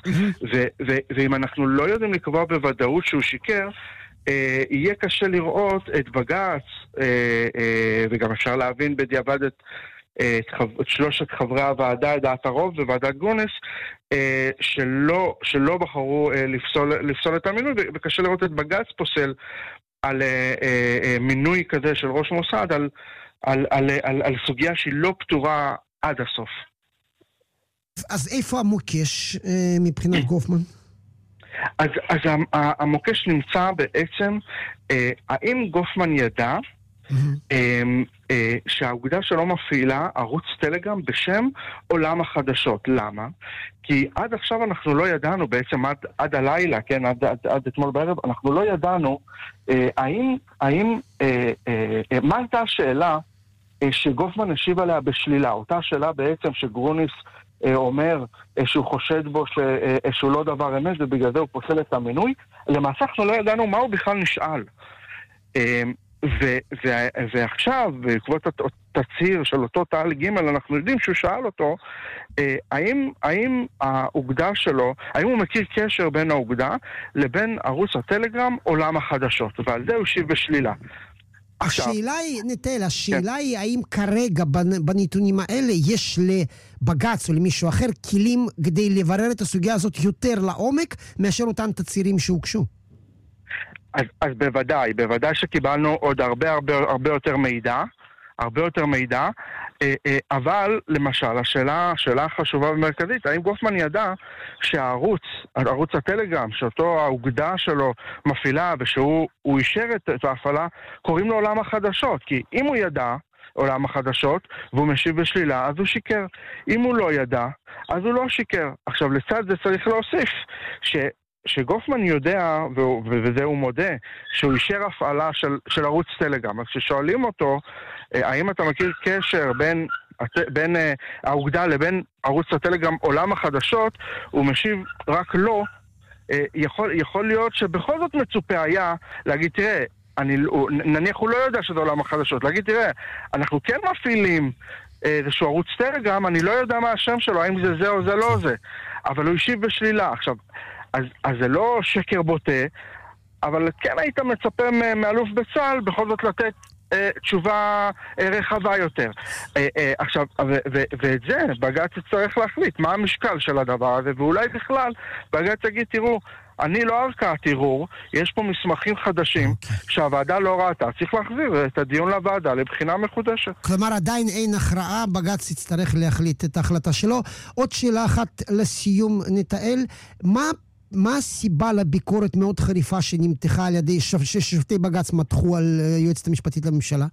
ואם אנחנו לא יודעים לקבוע בוודאות שהוא שיקר, יהיה קשה לראות את בג"ץ, וגם אפשר להבין בדיעבד את שלושת חברי הוועדה, את דעת הרוב וועדת גונס, שלא בחרו לפסול את המינוי, וקשה לראות את בג"ץ פוסל על מינוי כזה של ראש מוסד, על סוגיה שהיא לא פתורה עד הסוף. אז איפה המוקש מבחינת גופמן? אז המוקש נמצא בעצם, האם גופמן ידע שהאוגדה שלו מפעילה ערוץ טלגרם בשם עולם החדשות. למה? כי עד עכשיו אנחנו לא ידענו, בעצם עד הלילה, כן, עד אתמול בערב, אנחנו לא ידענו מה הייתה השאלה שגופמן השיב עליה בשלילה. אותה שאלה בעצם שגרוניס אומר שהוא חושד בו שהוא לא דבר אמת ובגלל זה הוא פוסל את המינוי. למעשה אנחנו לא ידענו מה הוא בכלל נשאל. ועכשיו, בעקבות התצהיר של אותו טל ג' אנחנו יודעים שהוא שאל אותו, האם האוגדה שלו, האם הוא מכיר קשר בין האוגדה לבין ערוץ הטלגרם עולם החדשות, ועל זה הוא השיב בשלילה. השאלה היא, נטל, השאלה היא האם כרגע בנתונים האלה יש לבג"ץ או למישהו אחר כלים כדי לברר את הסוגיה הזאת יותר לעומק מאשר אותן תצהירים שהוגשו? אז בוודאי שקיבלנו עוד הרבה יותר מידע, אבל למשל השאלה החשובה ומרכזית, האם גופמן ידע ערוץ הטלגרם, שאותו האוגדה שלו מפעילה ושהוא אישר את ההפעלה, קוראים לו עולם החדשות, כי אם הוא ידע עולם החדשות והוא משיב בשלילה, אז הוא שיקר. אם הוא לא ידע, אז הוא לא שיקר. עכשיו לצד זה צריך להוסיף שגופמן יודע, וזה הוא מודה, שהוא אישר הפעלה של ערוץ טלגרם. אז כששואלים אותו, האם אתה מכיר קשר בין האוגדה לבין ערוץ הטלגרם עולם החדשות, הוא משיב רק לא. יכול להיות שבכל זאת מצופה היה להגיד, תראה, נניח הוא לא יודע שזה עולם החדשות, להגיד, תראה, אנחנו כן מפעילים איזשהו ערוץ טלגרם, אני לא יודע מה השם שלו, האם זה או זה לא זה. אבל הוא השיב בשלילה. עכשיו, אז זה לא שקר בוטה, אבל כן היית מצפה מאלוף בצה"ל בכל זאת לתת תשובה רחבה יותר. עכשיו, ואת זה בג"ץ צריך להחליט, מה המשקל של הדבר הזה, ואולי בכלל בג"ץ יגיד, תראו, אני לא ערכאת ערעור, יש פה מסמכים חדשים שהוועדה לא ראתה, צריך להחזיר את הדיון לוועדה לבחינה מחודשת. כלומר, עדיין אין הכרעה, בג"ץ יצטרך להחליט את ההחלטה שלו. עוד שאלה אחת לסיום, נתאל, מה הסיבה לביקורת מאוד חריפה שנמתחה על ידי ששופטי בג"ץ מתחו על יועצת המשפטית לממשלה?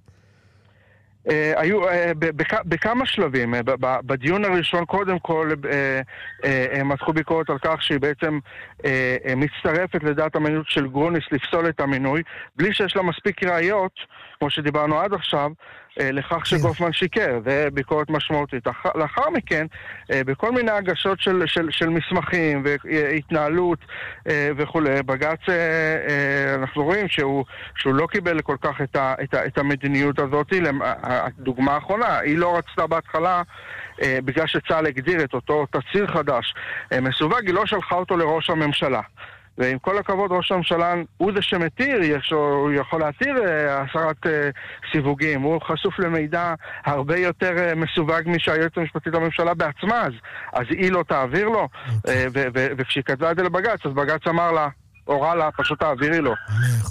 היו בכמה שלבים. בדיון הראשון קודם כל הם מתחו ביקורת על כך שהיא בעצם מצטרפת לדעת המינוי של גרוניס לפסול את המינוי בלי שיש לה מספיק ראיות, כמו שדיברנו עד עכשיו, לכך שגופמן שיקר. זה ביקורת משמעותית. לאחר מכן, בכל מיני הגשות של מסמכים והתנהלות וכו', בג"ץ אנחנו רואים שהוא לא קיבל כל כך את המדיניות הזאת. הדוגמה האחרונה, היא לא רצתה בהתחלה, בגלל שצה"ל הגדיר את אותו תצהיר חדש מסווג, היא לא שלחה אותו לראש הממשלה. ועם כל הכבוד, ראש הממשלה הוא זה שמתיר, הוא יכול להתיר הסרת סיווגים, הוא חשוף למידע הרבה יותר מסווג משהיועצת המשפטית לממשלה בעצמה, אז היא לא תעביר לו, וכשהיא כתבה את זה לבג"ץ, אז בג"ץ אמר לה, הורה לה, פשוט תעבירי לו,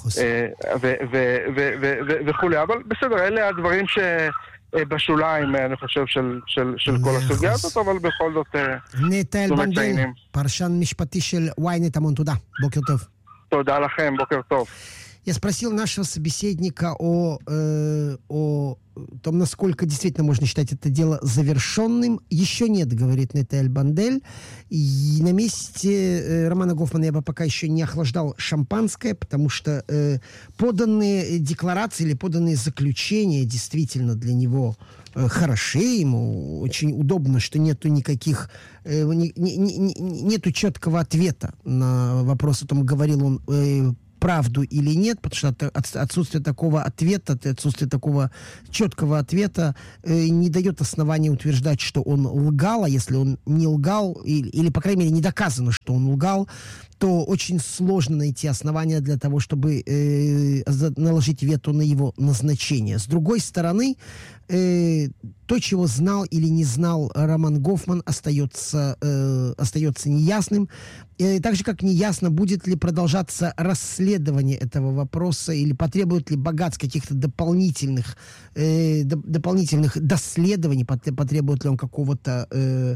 וכו'. אבל בסדר, אלה הדברים בשוליים, אני חושב, של כל הסוגיה הזאת, אבל בכל זאת נטל בנדל, פרשן משפטי של ynet, המון תודה. בוקר טוב. תודה לכם, бокер тов. Я спросил нашего собеседника о том, насколько действительно можно считать это дело завершенным. Еще нет, говорит Нетель Бандель. И на месте Романа Гофмана я бы пока еще не охлаждал шампанское, потому что поданные декларации или поданные заключения действительно для него хороши. Ему очень удобно, что нету никаких... нету четкого ответа на вопрос о том, говорил он правду или нет, потому что отсутствие такого ответа, отсутствие такого четкого ответа не дает основания утверждать, что он лгал, а если он не лгал, или по крайней мере, не доказано, что он лгал, то очень сложно найти основания для того, чтобы наложить вето на его назначение. С другой стороны, то, чего знал или не знал Роман Гофман, остается неясным. Так же, как неясно, будет ли продолжаться расследование этого вопроса или потребует ли Багац каких-то дополнительных доследований, потребует ли он какого-то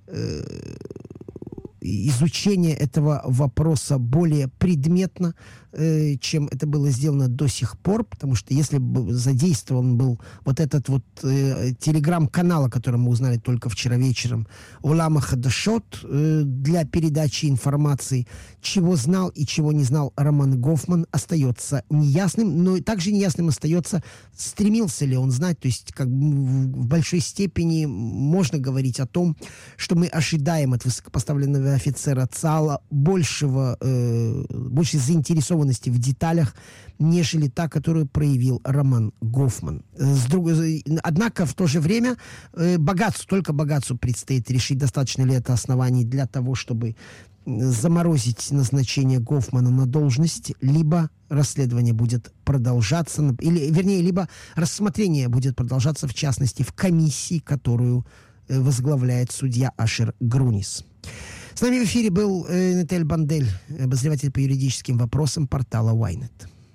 изучение этого вопроса более предметно, чем это было сделано до сих пор, потому что если бы задействован был вот этот вот телеграм-канал, о котором мы узнали только вчера вечером, Олама Хадашот, для передачи информации, чего знал и чего не знал Роман Гофман, остается неясным, но также неясным остается, стремился ли он знать, то есть как в большой степени можно говорить о том, что мы ожидаем от высокопоставленного офицера ЦАЛа большей заинтересованности в деталях, нежели та, которую проявил Роман Гофман. Однако в то же время только Багацу предстоит решить, достаточно ли это оснований для того, чтобы заморозить назначение Гофмана на должность, либо расследование будет продолжаться, либо рассмотрение будет продолжаться, в частности, в комиссии, которую возглавляет судья Ашер Грунис. С нами в эфире был Нетель Бандель, обозреватель по юридическим вопросам портала Ynet.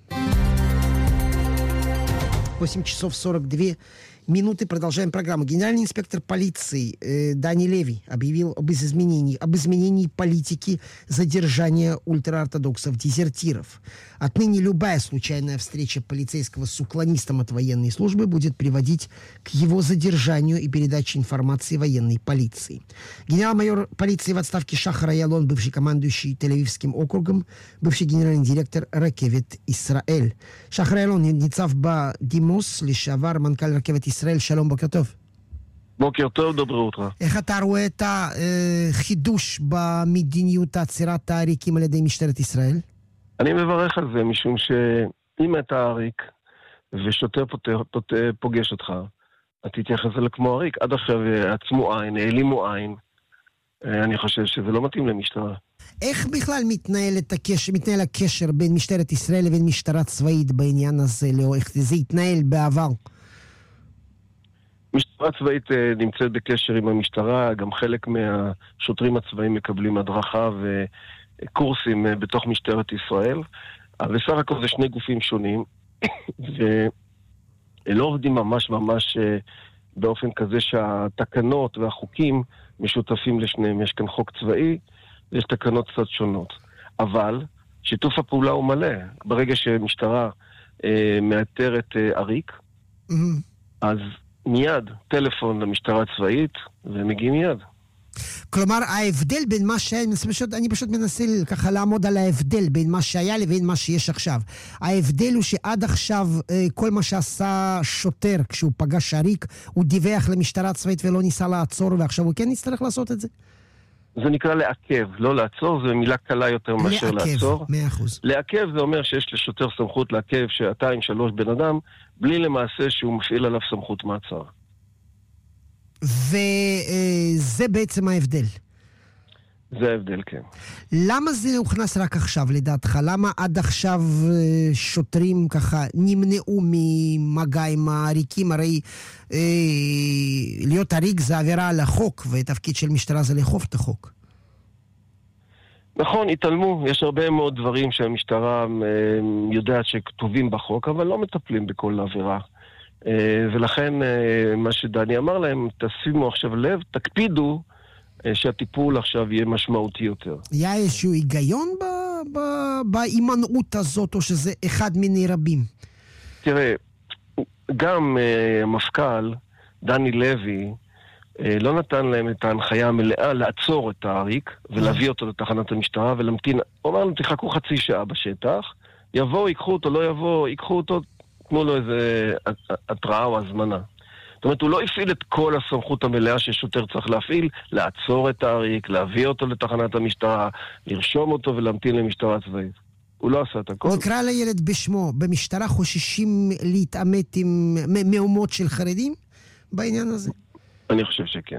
8 часов 42 минуты. Продолжаем программу. Генеральный инспектор полиции Дани Леви объявил об изменении политики задержания ультраортодоксов-дезертиров. Отныне любая случайная встреча полицейского с уклонистом от военной службы будет приводить к его задержанию и передаче информации военной полиции. Генерал-майор полиции в отставке Шахар Аялон, бывший командующий Тель-Авивским округом, бывший генеральный директор Ракевет Исраэль. Шахар Аялон, ניצב בדימוס, לשעבר מנכ"ל רכבת ישראל, שלום, בוקר טוב. בוקר טוב, דברו אותך. איך אתה רואה את החידוש במדיניות עצירת העריקים על ידי משטרת ישראל? אני מברך על זה, משום שאם אתה עריק ושוטר פוגש אותך, אתה תתייחס אליו כמו עריק. עד עכשיו עצמו עין, העלימו עין. אני חושב שזה לא מתאים למשטרה. איך בכלל מתנהל הקשר בין משטרת ישראל לבין משטרה צבאית בעניין הזה, או איך זה התנהל בעבר? משטרה צבאית נמצאת בקשר עם המשטרה, גם חלק מהשוטרים הצבאיים מקבלים הדרכה וקורסים בתוך משטרת ישראל, אבל סך הכל זה שני גופים שונים, ולא עובדים ממש באופן כזה שהתקנות והחוקים משותפים לשניהם. יש כאן חוק צבאי, יש תקנות קצת שונות. אבל שיתוף הפעולה הוא מלא. ברגע שמשטרה מאתרת עריק, אז מיד טלפון למשטרה הצבאית, ומגיעים מיד. כלומר, ההבדל בין מה שהיה, אני פשוט מנסה ככה לעמוד על ההבדל בין מה שהיה לבין מה שיש עכשיו. ההבדל הוא שעד עכשיו כל מה שעשה שוטר כשהוא פגש עריק, הוא דיווח למשטרה הצבאית ולא ניסה לעצור, ועכשיו הוא כן יצטרך לעשות את זה? זה נקרא לעכב, לא לעצור, זו מילה קלה יותר מאשר לעצור. 100%. לעכב זה אומר שיש לשוטר סמכות לעכב 2-3 בן אדם, בלי למעשה שהוא מפעיל עליו סמכות מעצר. וזה בעצם ההבדל. זה ההבדל, כן. למה זה הוכנס רק עכשיו, לדעתך? למה עד עכשיו שוטרים ככה נמנעו ממגע עם העריקים? הרי להיות עריק זה עבירה על החוק, ותפקיד של משטרה זה לאכוף את החוק. נכון, התעלמו. יש הרבה מאוד דברים שהמשטרה יודעת שכתובים בחוק, אבל לא מטפלים בכל עבירה. ולכן מה שדני אמר להם, תשימו עכשיו לב, תקפידו שהטיפול עכשיו יהיה משמעותי יותר. היה איזשהו היגיון בהימנעות הזאת, או שזה אחד מיני רבים? תראה, גם המפכ"ל, דני לוי, לא נתן להם את ההנחיה המלאה לעצור את העריק, ולהביא אותו לתחנת המשטרה, ולמתין. הוא אמר להם, תחכו חצי שעה בשטח, יבואו, ייקחו אותו, לא יבואו, ייקחו אותו, תנו לו איזה התראה או הזמנה. זאת אומרת, הוא לא הפעיל את כל הסמכות המלאה ששוטר צריך להפעיל, לעצור את העריק, להביא אותו לתחנת המשטרה, לרשום אותו ולהמתין למשטרה צבאית. הוא לא עשה את הכל. נקרא לילד בשמו, במשטרה חוששים להתעמת עם מהומות של חרדים בעניין הזה? אני חושב שכן.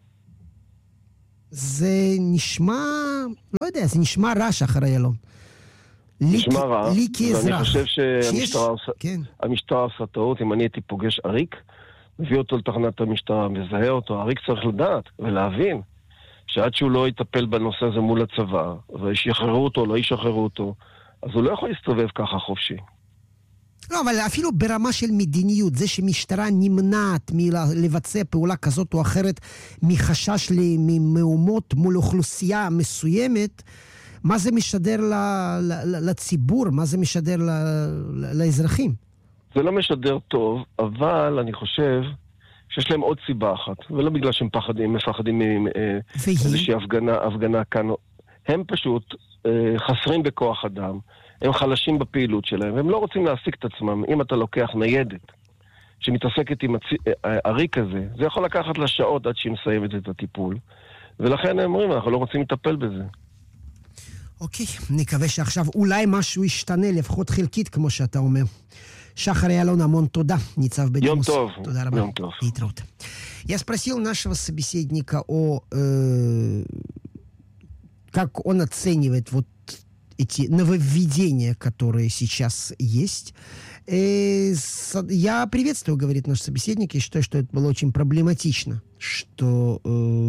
זה נשמע, לא יודע, זה נשמע רע שחר איילון. נשמע רע, לי כאזרח. ואני חושב שהמשטרה עושה טעות. אם אני הייתי פוגש עריק, מביא אותו לתחנת המשטרה, מזהה אותו, עריק צריך לדעת ולהבין שעד שהוא לא יטפל בנושא הזה מול הצבא, וישחררו אותו, לא ישחררו אותו, אז הוא לא יכול להסתובב ככה חופשי. לא, אבל אפילו ברמה של מדיניות, זה שמשטרה נמנעת מלבצע פעולה כזאת או אחרת מחשש למהומות מול אוכלוסייה מסוימת, מה זה משדר לציבור? מה זה משדר לאזרחים? זה לא משדר טוב, אבל אני חושב שיש להם עוד סיבה אחת, ולא בגלל שהם מפחדים מאיזושהי הפגנה כאן. הם פשוט חסרים בכוח אדם, הם חלשים בפעילות שלהם, והם לא רוצים להעסיק את עצמם. אם אתה לוקח ניידת שמתעסקת עם עריק הזה, זה יכול לקחת לה שעות עד שהיא מסיימת את הטיפול, ולכן הם אומרים, אנחנו לא רוצים לטפל בזה. אוקיי, נקווה שעכשיו אולי משהו ישתנה, לפחות חלקית, כמו שאתה אומר. Шахар Иалон, המון туда, ניצב בדימוס. יום טוב. תודה רבה. יום טוב. להתראות. Я спросил нашего собеседника как он оценивает вот эти нововведения, которые сейчас есть. Я приветствую, говорит наш собеседник, и считаю, что это было очень проблематично, что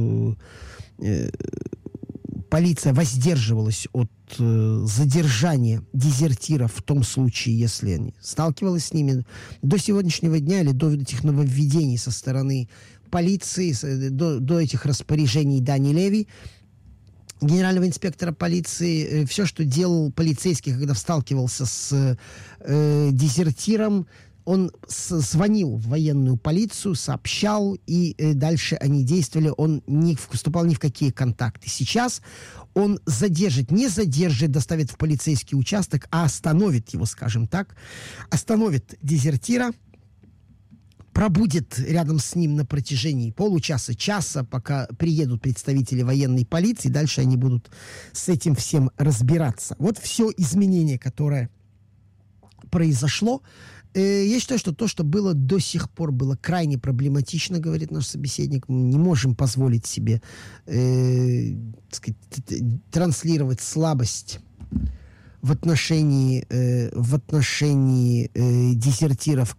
полиция воздерживалась от задержания дезертиров в том случае, если они сталкивалась с ними до сегодняшнего дня или до этих нововведений со стороны полиции, до этих распоряжений Дани Леви, генерального инспектора полиции. Все, что делал полицейский, когда сталкивался с дезертиром, он звонил в военную полицию, сообщал, и дальше они действовали. Он не вступал ни в какие контакты. Сейчас он не задержит, доставит в полицейский участок, а остановит его, скажем так, остановит дезертира, пробудет рядом с ним на протяжении часа, пока приедут представители военной полиции, дальше они будут с этим всем разбираться. Вот все изменение, которое произошло. Я считаю, что то, что было до сих пор, было крайне проблематично, говорит наш собеседник. Мы не можем позволить себе транслировать слабость в отношении дезертиров,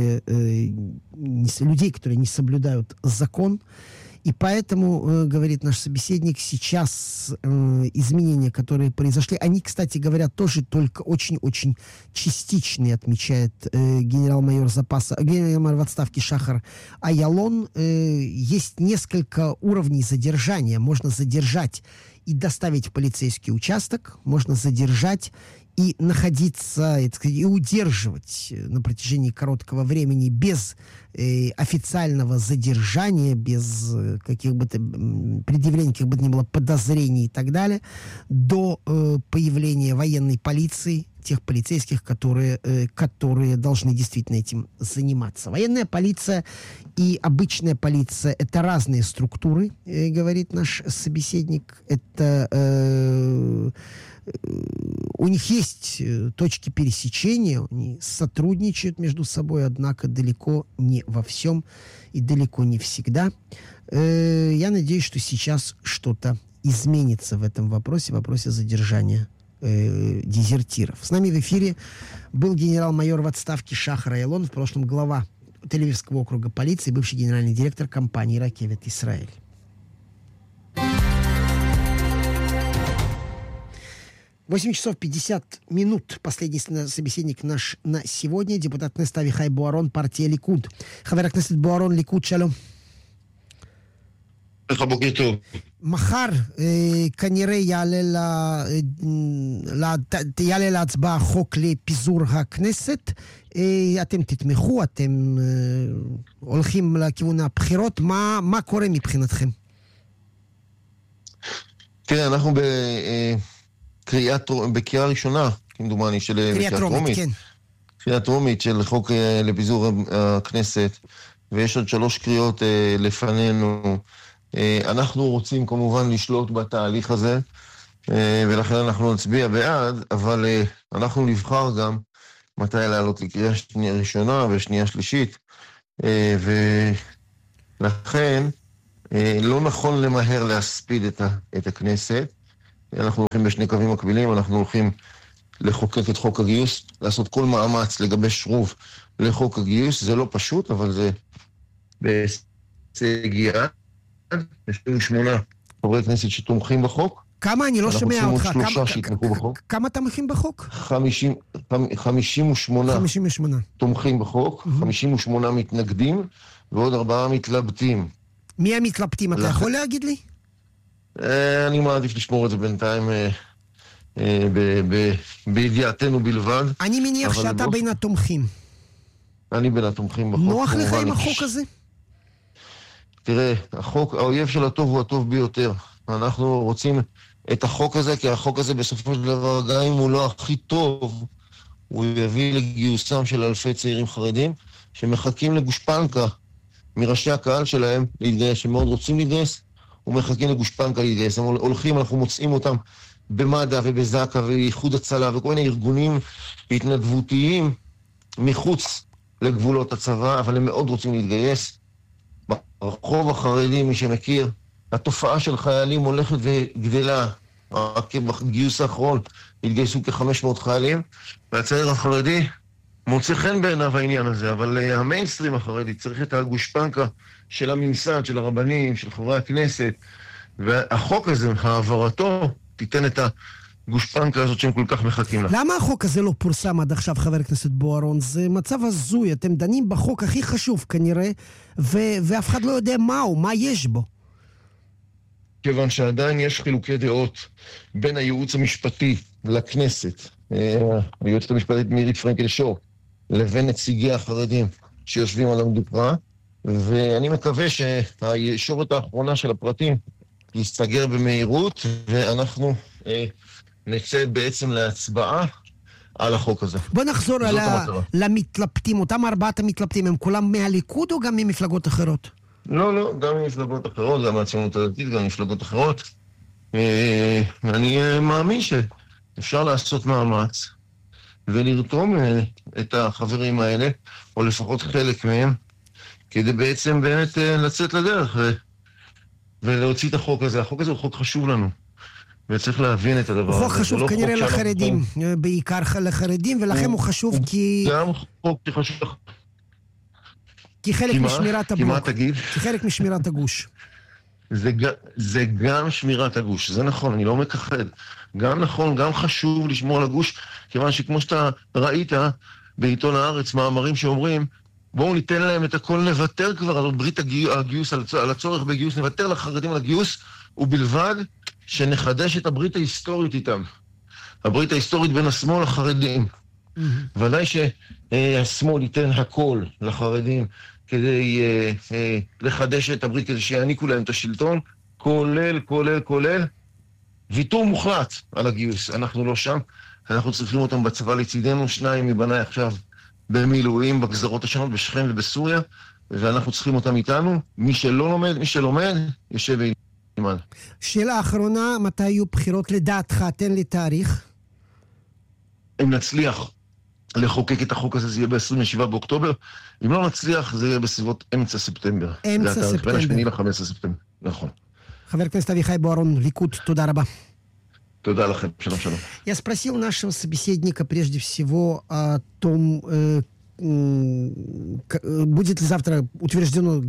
людей, которые не соблюдают закон. И поэтому, говорит наш собеседник, сейчас изменения, которые произошли, они, кстати говоря, тоже только очень-очень частичные, отмечает генерал-майор в отставке Шахар Айалон. Есть несколько уровней задержания. Можно задержать и доставить в полицейский участок, можно задержать и находиться, и удерживать на протяжении короткого времени без официального задержания, без каких бы то предъявлений, каких бы то ни было подозрений и так далее, до появления военной полиции, тех полицейских, которые должны действительно этим заниматься. Военная полиция и обычная полиция — это разные структуры, говорит наш собеседник. Это у них есть точки пересечения, они сотрудничают между собой, однако далеко не во всем и далеко не всегда. Я надеюсь, что сейчас что-то изменится в этом вопросе, в вопросе задержания дезертиров. С нами в эфире был генерал-майор в отставке Шахар Айалон, в прошлом глава Тель-Авивского округа полиции, бывший генеральный директор компании «Ракевет Исраэль». 8 часов 50 минут. Последний собеседник наш на сегодня. Депутат Кнессет Авихай Буарон, партия Ликуд. Хавер הכנסת בוארון, ליכוד, שלום. בוקר טוב. מחר כנראה יעלה להצבעה חוק לפיזור הכנסת. אתם תתמכו, אתם הולכים לכיוון הבחירות. מה קורה מבחינתכם? תראה, אנחנו בקריאה ראשונה, כמדומני, של קריאה טרומית, כן. קריאה טרומית של חוק לפיזור הכנסת, ויש עוד 3 קריאות לפנינו. אנחנו רוצים כמובן לשלוט בתהליך הזה, ולכן אנחנו נצביע בעד, אבל אנחנו נבחר גם מתי לעלות לקריאה שנייה ראשונה ושנייה שלישית, ולכן לא נכון למהר להספיד את הכנסת. אנחנו הולכים בשני קווים מקבילים, אנחנו הולכים לחוקק את חוק הגיוס, לעשות כל מאמץ לגבש רוב לחוק הגיוס. זה לא פשוט, אבל זה בהישג יד. יש 8 חברי כנסת שתומכים בחוק. כמה? אני לא שומע אותך. אנחנו צריכים עוד 3 שיתמכו בחוק. כמה תומכים בחוק? 58 תומכים בחוק, 58 מתנגדים, ועוד 4 מתלבטים. מי המתלבטים? אתה יכול להגיד לי? אני מעדיף לשמור את זה בינתיים בידיעתנו בלבד. אני מניח שאתה בין התומכים. אני בין התומכים בחוק. נוח לך עם החוק הזה? תראה, האויב של הטוב הוא הטוב ביותר. אנחנו רוצים את החוק הזה, כי החוק הזה בסופו של דבר, גם אם הוא לא הכי טוב, הוא יביא לגיוסם של אלפי צעירים חרדים, שמחכים לגושפנקה מראשי הקהל שלהם להתגייס, שמאוד רוצים להתגייס, ומחכים לגושפנקה להתגייס. הם הולכים, אנחנו מוצאים אותם במד"א ובזק"א ואיחוד הצלה וכל מיני ארגונים התנדבותיים מחוץ לגבולות הצבא, אבל הם מאוד רוצים להתגייס. ברחוב החרדי, מי שמכיר, התופעה של חיילים הולכת וגדלה. רק בגיוס האחרון התגייסו כ-500 חיילים, והצעיר החרדי מוצא חן בעיניו העניין הזה, אבל המיינסטרים החרדי צריך את הגושפנקה של הממסד, של הרבנים, של חברי הכנסת, והחוק הזה, העברתו, תיתן את הגושפנקה הזאת שהם כל כך מחכים לה. למה החוק הזה לא פורסם עד עכשיו, חבר הכנסת בוארון? זה מצב הזוי, אתם דנים בחוק הכי חשוב כנראה, ואף אחד לא יודע מהו, מה יש בו. כיוון שעדיין יש חילוקי דעות בין הייעוץ המשפטי לכנסת, היועצת המשפטית מירית פרנקל-שור, לבין נציגי החרדים שיושבים על המדוכה, ואני מקווה שהישורת האחרונה של הפרטים יסתגר במהירות, ואנחנו נצא בעצם להצבעה על החוק הזה. בוא נחזור למתלבטים, אותם 4 המתלבטים, הם כולם מהליכוד או גם ממפלגות אחרות? לא, גם ממפלגות אחרות, גם מהציונות הדתית, גם ממפלגות אחרות. אני מאמין שאפשר לעשות מאמץ ולרתום את החברים האלה, או לפחות חלק מהם, כדי בעצם באמת לצאת לדרך ולהוציא את החוק הזה. החוק הזה הוא חוק חשוב לנו, וצריך להבין את הדבר הזה. הוא חוק חשוב כנראה לחרדים, בעיקר לחרדים, ולכם הוא חשוב כי... גם חוק שחשוב... כי חלק משמירת הבלוק. כמעט תגיד. כי חלק משמירת הגוש. זה גם שמירת הגוש, זה נכון, אני לא מכחד. גם נכון, גם חשוב לשמור על הגוש, כיוון שכמו שאתה ראית בעיתון הארץ, מאמרים שאומרים, בואו ניתן להם את הכל, נוותר כבר על ברית הגיוס, על הצורך בגיוס, נוותר לחרדים על הגיוס, ובלבד שנחדש את הברית ההיסטורית איתם. הברית ההיסטורית בין השמאל לחרדים. ודאי שהשמאל ייתן הכל לחרדים כדי לחדש את הברית, כדי שיעניקו להם את השלטון, כולל ויתור מוחלט על הגיוס. אנחנו לא שם, אנחנו צריכים אותם בצבא לצידנו. 2 מבניי עכשיו במילואים בגזרות השונות בשכם ובסוריה, ואנחנו צריכים אותם איתנו. מי שלומד, יושב בעימן. שאלה אחרונה, מתי יהיו בחירות לדעתך? תן לי תאריך. אם נצליח לחוקק את החוק הזה, זה יהיה ב-27 באוקטובר. אם לא נצליח, זה יהיה בסביבות אמצע ספטמבר. אמצע ספטמבר. בין 8 ל-15 ספטמבר, נכון. חבר הכנסת אביחי буарон, Ликуд, תודה רבה. תודה לכם, שלום. Я спросил нашего собеседника прежде всего о том, будет ли завтра утверждено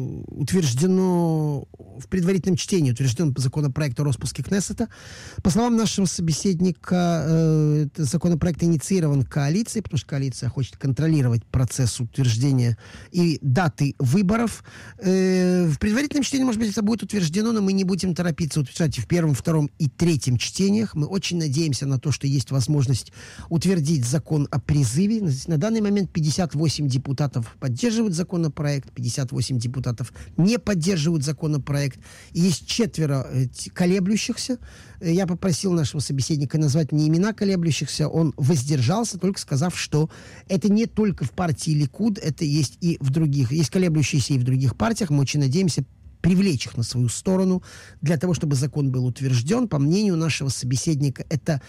в предварительном чтении, утвержден законопроект о распуске Кнессета. По словам нашего собеседника, законопроект инициирован коалицией, потому что коалиция хочет контролировать процесс утверждения и даты выборов. В предварительном чтении, может быть, это будет утверждено, но мы не будем торопиться утверждать в первом, втором и третьем чтениях. Мы очень надеемся на то, что есть возможность утвердить закон о призыве. На данный момент 58 депутатов поддерживают законопроект, 58 депутатов не поддерживают законопроект. И есть 4 колеблющихся. Я попросил нашего собеседника назвать мне имена колеблющихся. Он воздержался, только сказав, что это не только в партии Ликуд, это есть и в других. Есть колеблющиеся и в других партиях. Мы очень надеемся привлечь их на свою сторону, для того, чтобы закон был утвержден. По мнению нашего собеседника, это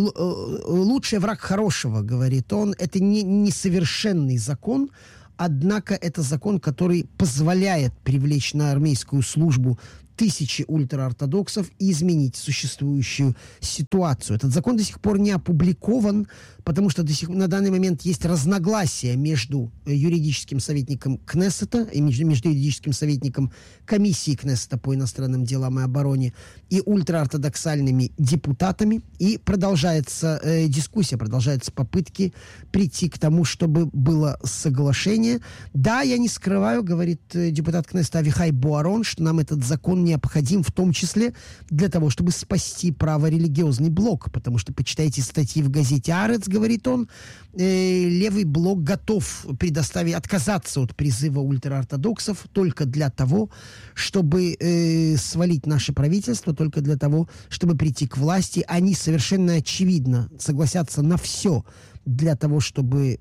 лучший враг хорошего, говорит он. Это не несовершенный закон, однако это закон, который позволяет привлечь на армейскую службу тысячи ультраортодоксов и изменить существующую ситуацию. Этот закон до сих пор не опубликован, потому что на данный момент есть разногласия между юридическим советником Кнессета и между юридическим советником комиссии Кнессета по иностранным делам и обороне и ультраортодоксальными депутатами. И продолжается дискуссия, продолжаются попытки прийти к тому, чтобы было соглашение. Да, я не скрываю, говорит депутат Кнессета Авихай Буарон, что нам этот закон необходим в том числе для того, чтобы спасти праворелигиозный блок, потому что, почитайте статьи в газете «Арец», говорит он, левый блок готов отказаться от призыва ультраортодоксов только для того, чтобы свалить наше правительство, только для того, чтобы прийти к власти. Они совершенно очевидно согласятся на все для того, чтобы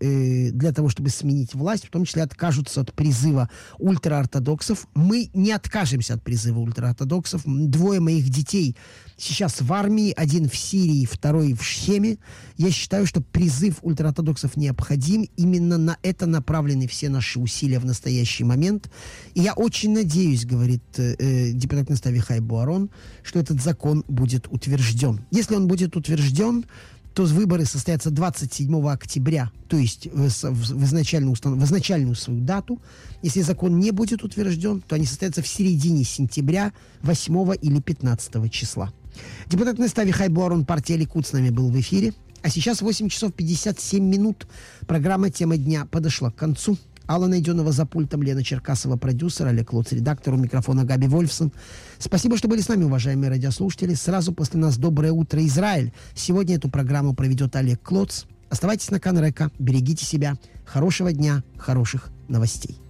сменить власть, в том числе откажутся от призыва ультраортодоксов. Мы не откажемся от призыва ультраортодоксов. 2 моих детей сейчас в армии, 1 в Сирии, 2 в Шхеме. Я считаю, что призыв ультраортодоксов необходим. Именно на это направлены все наши усилия в настоящий момент. И я очень надеюсь, говорит депутат Кнессета Авихай Буарон, что этот закон будет утвержден. Если он будет утвержден, то выборы состоятся 27 октября, то есть в изначальную свою дату. Если закон не будет утвержден, то они состоятся в середине сентября, 8 или 15 числа. Депутат Кнессета Авихай Буарон, партия Ликуд, с нами был в эфире. А сейчас 8 часов 57 минут. Программа «Тема дня» подошла к концу. Алла Найденова за пультом, Лена Черкасова, продюсер, Олег Лоц, редактор, у микрофона Габи Вольфсон. Спасибо, что были с нами, уважаемые радиослушатели. Сразу после нас «Доброе утро, Израиль». Сегодня эту программу проведет Олег Клоц. Оставайтесь на Кан Река, берегите себя. Хорошего дня, хороших новостей.